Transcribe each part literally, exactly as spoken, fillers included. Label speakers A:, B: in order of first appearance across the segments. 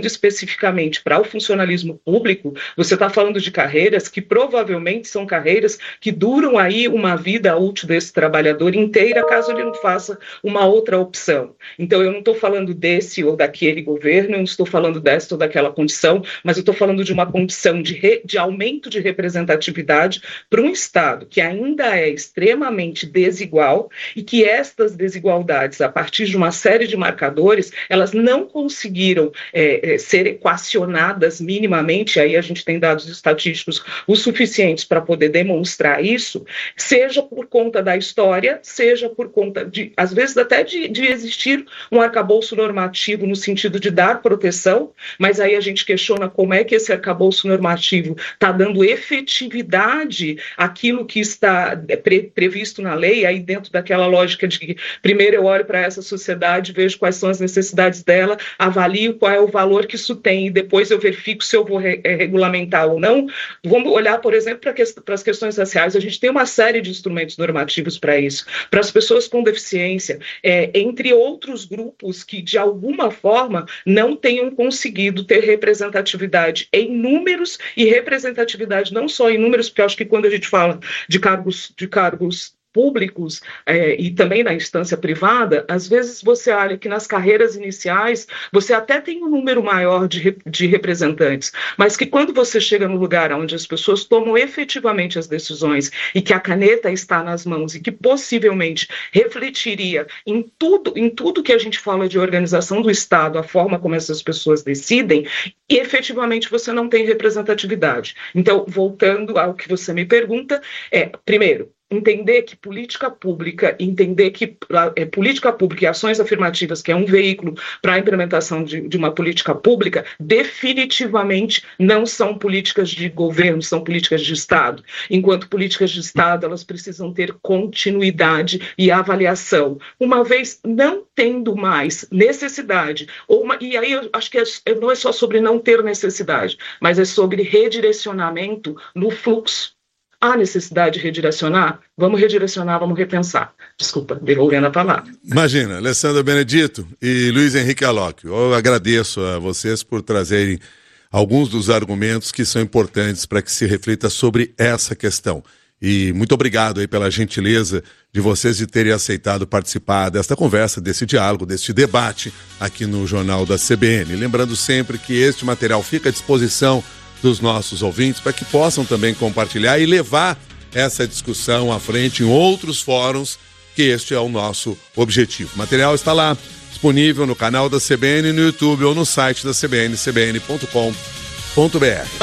A: olhando especificamente para o funcionalismo público, você está falando de carreiras que provavelmente são carreiras que duram aí uma vida útil desse trabalhador inteira, caso ele não faça uma outra opção. Então, eu não estou falando desse ou daquele governo, eu não estou falando desta ou daquela condição, mas eu estou falando de uma condição de, re, de aumento de representatividade para um Estado que ainda é extremamente desigual e que estas desigualdades, a partir de uma série de marcadores, elas não conseguiram é, é, ser equacionadas minimamente, aí a gente tem dados estatísticos o suficientes para poder demonstrar isso, seja por conta da história, seja por conta de, às vezes até de, de existir um arcabouço normativo no sentido de dar proteção, mas aí a gente questiona como é que esse arcabouço normativo está dando efetividade àquilo que está pre, previsto na lei, aí dentro daquela lógica de que primeiro eu olho para essa sociedade, vejo quais são as necessidades dela, avalio qual é o valor que isso tem e depois eu verifico se eu vou re, é, regulamentar ou não. Vamos olhar, por exemplo, para que, as questões raciais. A gente tem uma série de instrumentos normativos para isso, para as pessoas com deficiência, é, entre outros grupos que, de alguma forma, não tenham conseguido ter representatividade em números e representatividade não só em números, porque eu acho que quando a gente fala de cargos, de cargos públicos é, e também na instância privada, às vezes você olha que nas carreiras iniciais você até tem um número maior de, de representantes, mas que quando você chega no lugar onde as pessoas tomam efetivamente as decisões e que a caneta está nas mãos e que possivelmente refletiria em tudo, em tudo que a gente fala de organização do Estado, a forma como essas pessoas decidem, e efetivamente você não tem representatividade. Então, voltando ao que você me pergunta, é, primeiro, entender que política pública, entender que é, política pública e ações afirmativas, que é um veículo para a implementação de, de uma política pública, definitivamente não são políticas de governo, são políticas de Estado. Enquanto políticas de Estado, elas precisam ter continuidade e avaliação. Uma vez não tendo mais necessidade, ou uma, e aí eu acho que é, não é só sobre não ter necessidade, mas é sobre redirecionamento no fluxo. Há necessidade de redirecionar? Vamos redirecionar, vamos repensar. Desculpa, devolvendo a palavra.
B: Imagina, Alessandra Benedito e Luiz Henrique Alocchio, eu agradeço a vocês por trazerem alguns dos argumentos que são importantes para que se reflita sobre essa questão. E muito obrigado aí pela gentileza de vocês de terem aceitado participar desta conversa, desse diálogo, deste debate aqui no Jornal da C B N. Lembrando sempre que este material fica à disposição dos nossos ouvintes para que possam também compartilhar e levar essa discussão à frente em outros fóruns, que este é o nosso objetivo. O material está lá, disponível no canal da C B N, no YouTube ou no site da C B N, c b n ponto com ponto b r.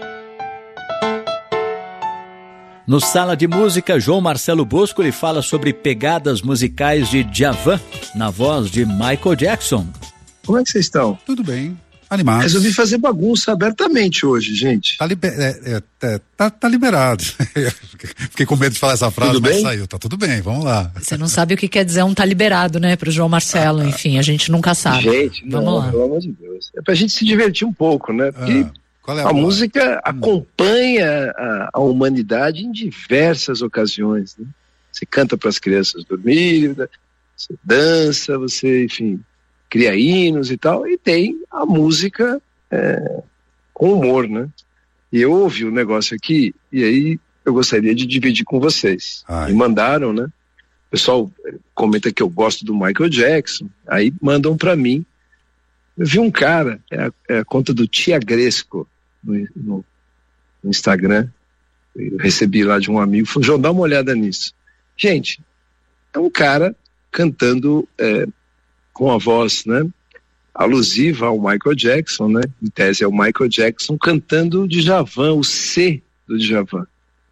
C: No Sala de Música, João Marcelo Bosco ele fala sobre pegadas musicais de Djavan, na voz de Michael Jackson.
D: Como é que vocês estão?
E: Tudo bem. Animados.
D: Resolvi fazer bagunça abertamente hoje, gente.
E: Tá, liber... é, é, é, tá, tá liberado. Fiquei com medo de falar essa frase, tudo mas bem? Saiu. Tá tudo bem, vamos lá.
F: Você não sabe o que quer dizer um tá liberado, né, pro João Marcelo, ah, enfim, a gente nunca sabe.
D: Gente, vamos não, lá. Pelo amor de Deus. É pra gente se divertir um pouco, né? Porque ah, qual é a, a música acompanha a, a humanidade em diversas ocasiões, né? Você canta para as crianças dormirem, você dança, você, enfim, cria hinos e tal, e tem a música é, com humor, né? E eu ouvi um negócio aqui, e aí eu gostaria de dividir com vocês. Ai. Me mandaram, né? O pessoal comenta que eu gosto do Michael Jackson, aí mandam pra mim. Eu vi um cara, é a, é a conta do Tia Gresco, no, no, no Instagram, eu recebi lá de um amigo, falou, João, dá uma olhada nisso. Gente, é um cara cantando... É, com a voz, né, alusiva ao Michael Jackson, né, em tese é o Michael Jackson cantando o Djavan, o C do Djavan.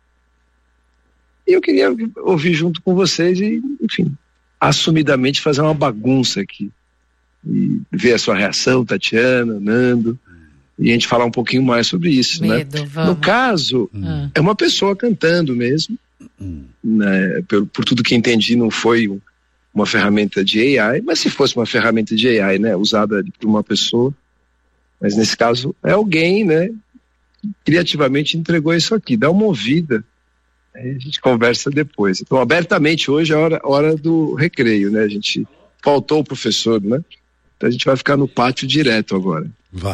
D: E eu queria ouvir junto com vocês e, enfim, assumidamente fazer uma bagunça aqui. E ver a sua reação, Tatiana, Nando, e a gente falar um pouquinho mais sobre isso, Medo, né. Vamos. No caso, hum. é uma pessoa cantando mesmo, hum. né, por, por tudo que entendi não foi um uma ferramenta de A I, mas se fosse uma ferramenta de A I, né, usada por uma pessoa, mas nesse caso é alguém, né, criativamente entregou isso aqui, dá uma ouvida, aí a gente conversa depois. Então, abertamente, hoje é a hora, hora do recreio, né, a gente faltou o professor, né, então a gente vai ficar no pátio direto agora.
E: Vai.